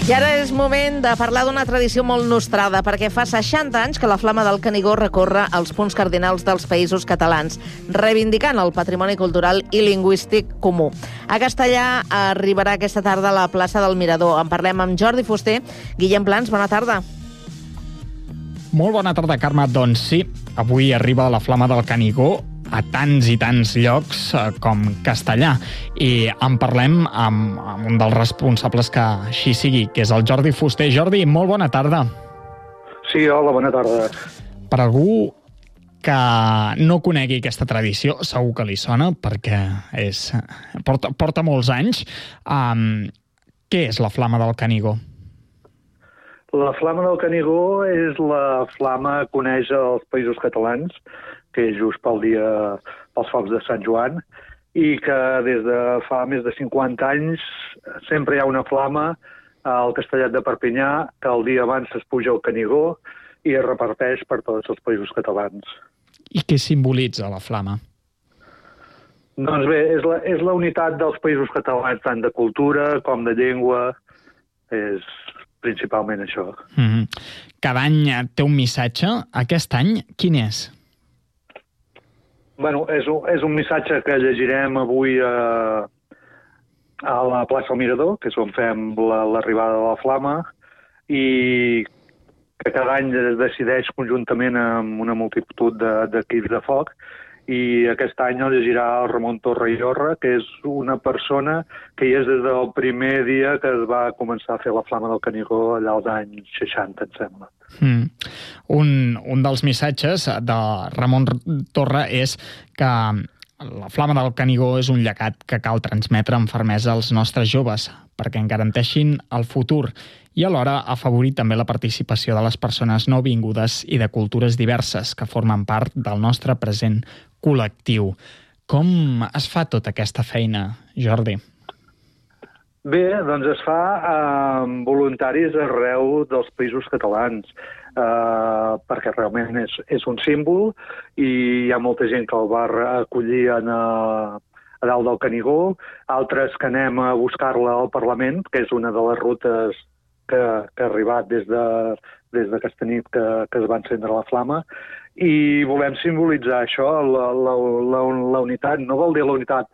I ara és moment de parlar d'una tradició molt nostrada, perquè fa 60 anys que la Flama del Canigó recorre els punts cardinals dels països catalans, reivindicant el patrimoni cultural i lingüístic comú. A Castellà arribarà aquesta tarda a la plaça del Mirador. En parlem amb Jordi Fuster. Guillem Plans, bona tarda. Molt bona tarda, Carme. Doncs sí, avui arriba la Flama del Canigó a tants i tants llocs com Castellà. I en parlem amb un dels responsables que així sigui, que és el Jordi Fuster. Jordi, molt bona tarda. Sí, hola, bona tarda. Per algú que no conegui aquesta tradició, segur que li sona, perquè porta molts anys. Què és la Flama del Canigó? La Flama del Canigó és la flama que uneix els països catalans, que és just pels focs de Sant Joan, i que des de fa més de 50 anys sempre hi ha una flama al Castellet de Perpinyà, que el dia abans es puja al Canigó i es reparteix per tots els països catalans. I què simbolitza la flama? Doncs bé, és la unitat dels països catalans, tant de cultura com de llengua, és principalment això. Cada any té un missatge. Aquest any, quin és? Bueno, és un missatge que llegirem avui a la plaça del Mirador, que és on fem l'arribada de la flama, i que cada any es decideix conjuntament amb una multitud d'equips de foc, i aquest any el llegirà el Ramon Torra i Llorra, que és una persona que hi és des del primer dia que es va començar a fer la Flama del Canigó allà als anys 60, em sembla. Un dels missatges de Ramon Torra és que la Flama del Canigó és un llegat que cal transmetre amb fermesa als nostres joves perquè en garanteixin el futur i alhora afavorir també la participació de les persones nouvingudes i de cultures diverses que formen part del nostre present col·lectiu. Com es fa tota aquesta feina, Jordi? Bé, doncs es fa amb voluntaris arreu dels països catalans, perquè realment és un símbol i hi ha molta gent que el va acollir a dalt del Canigó, altres que anem a buscar-la al Parlament, que és una de les rutes que ha arribat des de Castanit que es va encendre la flama, i volem simbolitzar això, la unitat. No vol dir la unitat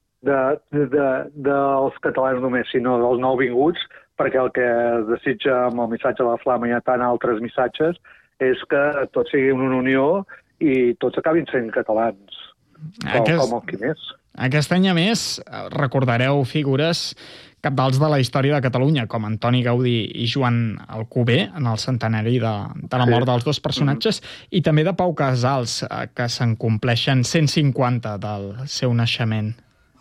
dels catalans només, sinó dels nouvinguts, perquè el que desitja amb el missatge de la flama, hi ha tant altres missatges, és que tots siguin una unió i tots acabin sent catalans, com el qui més. Aquest any, a més, recordareu figures cabdals de la història de Catalunya, com Antoni Gaudí i Joan Alcover, en el centenari de la mort dels dos personatges, i també de Pau Casals, que se'n compleixen 150 del seu naixement.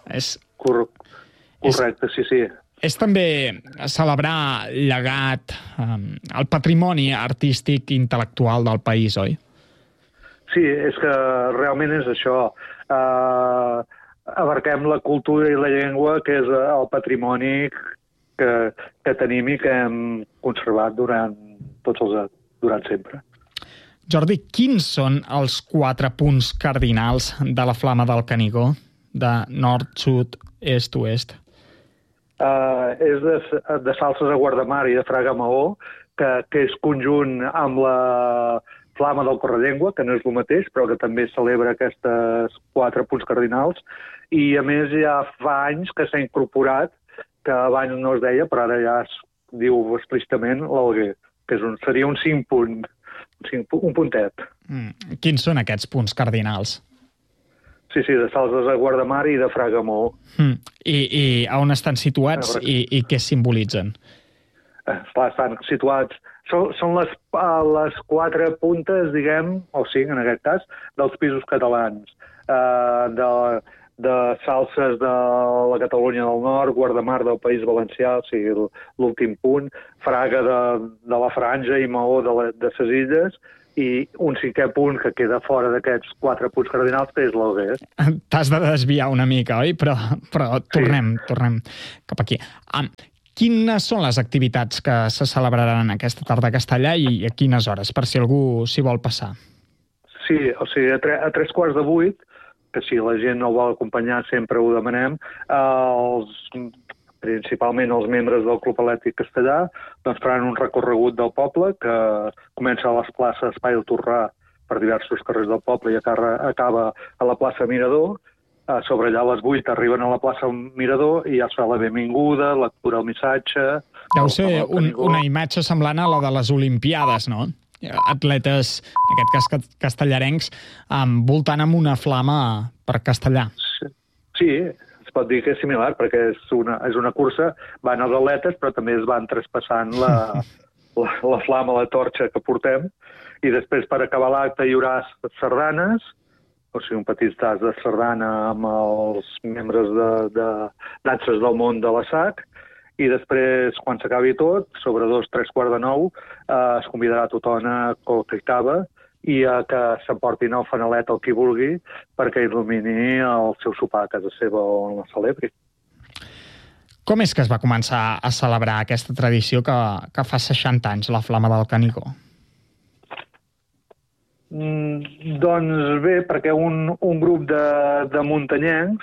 Correcte, sí. És també celebrar el llegat, el patrimoni artístic i intel·lectual del país, oi? Sí, és que realment és això. Abarquem la cultura i la llengua, que és el patrimoni que tenim i que hem conservat durant sempre. Jordi, quins són els 4 punts cardinals de la Flama del Canigó, de nord, sud, est, oest? És de Salses a Guardamar i de Fraga Maó, que és conjunt amb la Flama del Correllengua, que no és el mateix, però que també celebra aquests 4 punts cardinals, i a més ja fa anys que s'ha incorporat, que abans no es deia, però ara ja es diu explícitament l'Alguer, que seria un 5 punt, un puntet. Quins són aquests punts cardinals? Sí, de Salses a Guardamar i de Fraga Maó. I on estan situats i què simbolitzen? Estan situats. Són les 4 puntes, diguem, o 5 en aquest cas, dels pisos catalans. De Salses de la Catalunya del Nord, Guardamar del País Valencià, o sigui, l'últim punt, Fraga de la Franja i Maó de ses Illes, i un 5è punt que queda fora d'aquests 4 punts cardinals, que és l'Alguer. T'has de desviar una mica, oi? Però tornem cap aquí. Quines són les activitats que se celebraran aquesta tarda a Castellà i a quines hores, per si algú s'hi vol passar? Sí, o sigui, a 7:45, que si la gent no vol acompanyar sempre ho demanem, els principalment els membres del Club Atlètic Castellà, doncs faran un recorregut del poble que comença a les places Espai del Torrà per diversos carrers del poble i acaba a la plaça Mirador. Sobre allà a les 8 arriben a la plaça Mirador i ja es fa la benvinguda, lectura del missatge... Deu ser una imatge semblant a la de les Olimpiades, no? Atletes, en aquest cas castellarencs, voltant amb una flama per Castellà. Sí, es pot dir que és similar, perquè és una cursa, van els atletes, però també es van traspassant la flama, la torxa que portem, i després per acabar l'acte hi haurà sardanes, o sigui, un petit tas de sardana amb els membres de danses del món de la SAC, i després, quan s'acabi tot, sobre 2:45, es convidarà tothom a coca i cava i a que s'emportin el fanalet el qui vulgui perquè il·lumini el seu sopar a casa seva on la celebri. Com és que es va començar a celebrar aquesta tradició que fa 60 anys, la Flama del Canigó? Doncs bé, perquè un grup de muntanyencs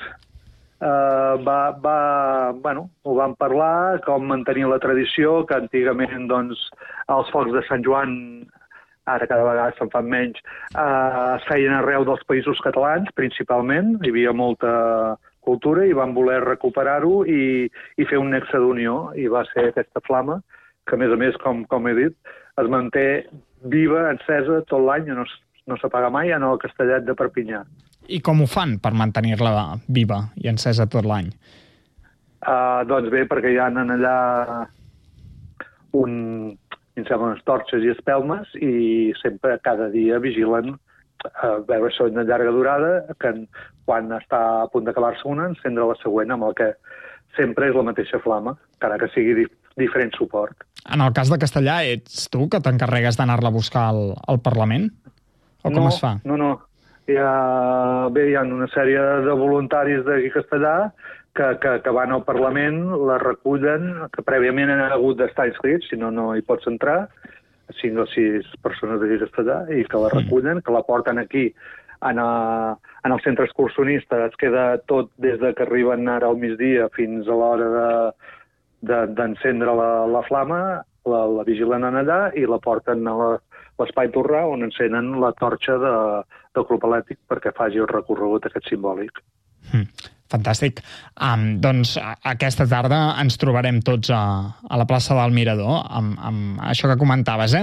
ho van parlar, com mantenir la tradició, que antigament els focs de Sant Joan, ara cada vegada se'n fan menys, es feien arreu dels països catalans, principalment, hi havia molta cultura i van voler recuperar-ho i fer un nexe d'unió, i va ser aquesta flama, que a més, com he dit, es manté viva, encesa tot l'any, no s'apaga mai, en el Castellet de Perpinyà. I com ho fan per mantenir-la viva i encesa tot l'any? Doncs bé, perquè hi ha allà unes torxes i espelmes i sempre, cada dia, vigilen a veure si és una llarga durada, que quan està a punt d'acabar-se una, encendre la següent, amb el que sempre és la mateixa flama, encara que sigui diferent suport. En el cas de Castellà, ets tu que t'encarregues d'anar-la a buscar al Parlament? O com es fa? No. Hi ha una sèrie de voluntaris d'aquí a Castellà que van al Parlament, la recullen, que prèviament han hagut d'estar inscrits, si no hi pots entrar, 5 o 6 persones d'aquí a Castellà, i que la recullen, que la porten aquí en el centre excursionista. Es queda tot des que arriben ara al migdia fins a l'hora d'encendre la flama, la vigilen allà i la porten a l'Espai Torrà, on encenen la torxa del Club Atlètic perquè faci el recorregut aquest simbòlic. Fantàstic. Doncs aquesta tarda ens trobarem tots a la plaça del Mirador, amb això que comentaves,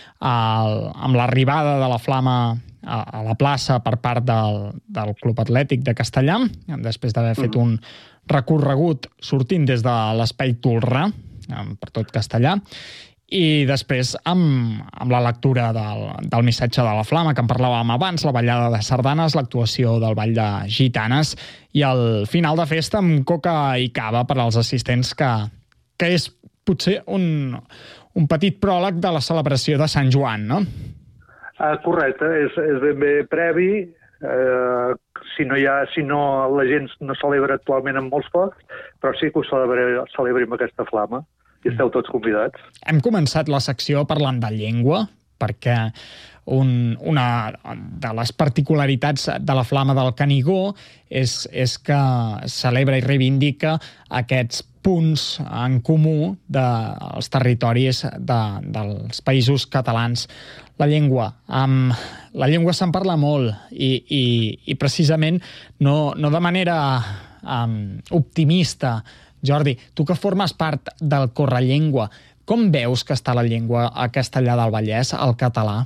amb l'arribada de la flama a la plaça per part del Club Atlètic de Castellà, després d'haver fet un recorregut sortint des de l'Espai Torrà, per tot Castellà, i després amb la lectura del missatge de la flama, que en parlàvem abans, la ballada de sardanes, l'actuació del ball de gitanes i el final de festa amb coca i cava per als assistents, que és potser un petit pròleg de la celebració de Sant Joan, no? Correcte, és ben bé previ. Si la gent no celebra actualment amb molts focs, però sí que ho celebri amb aquesta flama. I esteu tots convidats. Hem començat la secció parlant de llengua, perquè una de les particularitats de la Flama del Canigó és que celebra i reivindica aquests punts en comú dels territoris dels països catalans. La llengua se'n parla molt i precisament no de manera optimista. Jordi, tu que formes part del Correllengua, com veus que està la llengua a Castellar del Vallès, al català?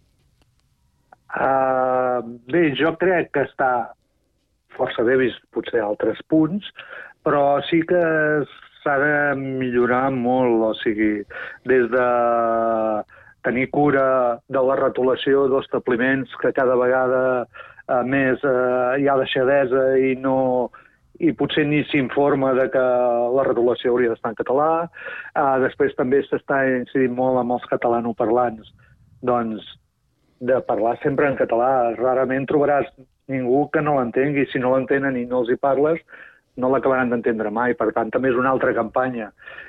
Bé, jo crec que està força bé, vist potser altres punts, però sí que s'ha de millorar molt, o sigui, des de tenir cura de la retolació dels establiments, que cada vegada més hi ha deixadesa i potser ni s'informa de que la retolació hauria d'estar en català. Després també s'està incidint molt amb els catalanoparlants. Doncs de parlar sempre en català. Rarament trobaràs ningú que no l'entengui. Si no l'entenen i no els hi parles, no l'acabaran d'entendre mai. Per tant, també és una altra campanya.